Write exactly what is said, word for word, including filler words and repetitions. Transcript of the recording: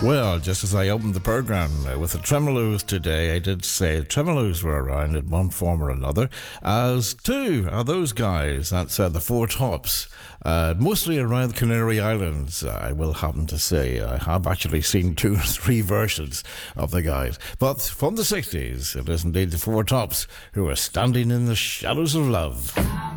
Well, just as I opened the programme uh, with the Tremolos today, I did say Tremolos were around in one form or another, as two are those guys. That's uh, the Four Tops, uh, mostly around the Canary Islands, I will happen to say. I have actually seen two or three versions of the guys. But from the sixties, it is indeed the Four Tops who are standing in the shadows of love.